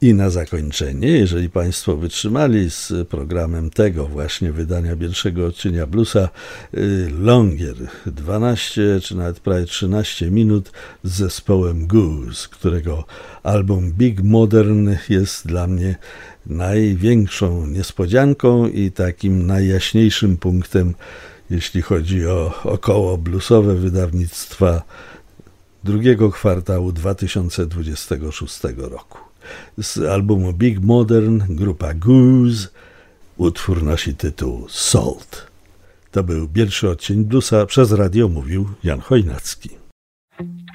I na zakończenie, jeżeli Państwo wytrzymali z programem tego właśnie wydania pierwszego odcienia bluesa, Longer, 12 czy nawet prawie 13 minut z zespołem Goose, którego album Big Modern jest dla mnie największą niespodzianką i takim najjaśniejszym punktem, jeśli chodzi o około bluesowe wydawnictwa drugiego kwartału 2026 roku. Z albumu Big Modern grupa Goose, utwór nosi tytuł Salt. To był pierwszy odcień bluesa, przez radio mówił Jan Chojnacki.